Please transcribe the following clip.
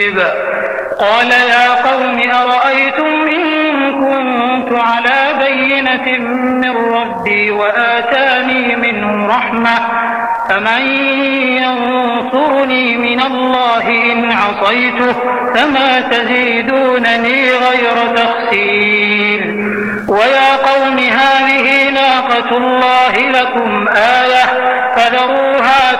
قال يا قوم أرأيتم إن كنت على بينة من ربي وآتاني منه رحمة فمن ينصرني من الله إن عصيته فما تزيدونني غير تخسير ويا قوم هذه ناقة الله لكم آية فذروها